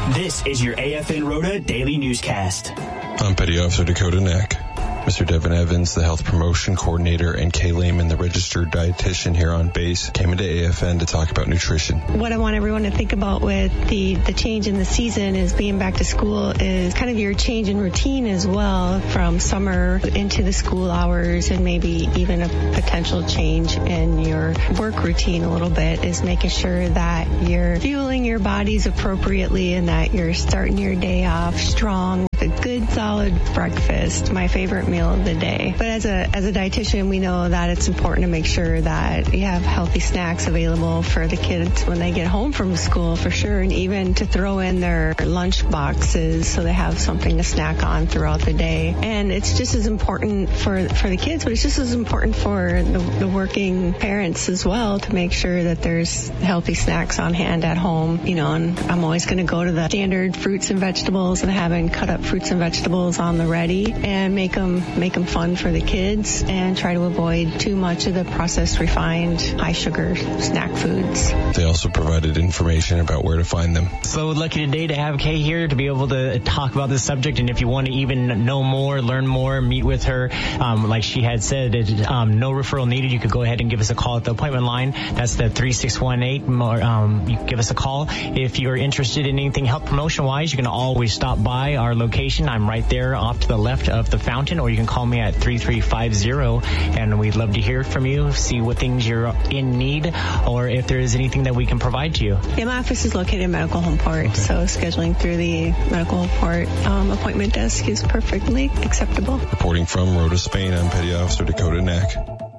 This is your AFN Rota Daily Newscast. I'm Petty Officer Dakota Knack. Mr. Devin Evans, the Health Promotion Coordinator, and Kay Lehman, the registered dietitian here on base, came into AFN to talk about nutrition. What I want everyone to think about with the change in the season is being back to school is kind of your change in routine as well, from summer into the school hours, and maybe even a potential change in your work routine a little bit, is making sure that you're fueling your bodies appropriately and that you're starting your day off strong. A good solid breakfast, my favorite meal of the day. But as a dietitian, we know that it's important to make sure that you have healthy snacks available for the kids when they get home from school, for sure, and even to throw in their lunch boxes so they have something to snack on throughout the day. And it's just as important for the kids, but it's just as important for the working parents as well, to make sure that there's healthy snacks on hand at home. You know, and I'm always going to go to the standard fruits and vegetables and having cut up fruits and vegetables on the ready, and make them fun for the kids, and try to avoid too much of the processed, refined, high sugar snack foods. They also provided information about where to find them. So lucky today to have Kay here to be able to talk about this subject. And if you want to even know more, learn more, meet with her, like she had said, no referral needed. You could go ahead and give us a call at the appointment line. That's the 3618. You can give us a call. If you're interested in anything health promotion wise, you can always stop by our location. I'm right there off to the left of the fountain, or you can call me at 3350, and we'd love to hear from you, see what things you're in need, or if there is anything that we can provide to you. Yeah, my office is located in Medical Home Port, so scheduling through the Medical Home Port appointment desk is perfectly acceptable. Reporting from Rota, Spain, I'm Petty Officer Dakota Knack.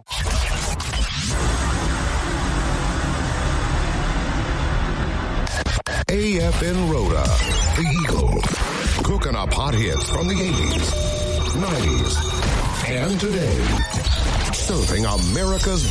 AFN Rota, the Eagle. Cooking up hot hits from the 80s, 90s, and today. Surfing America's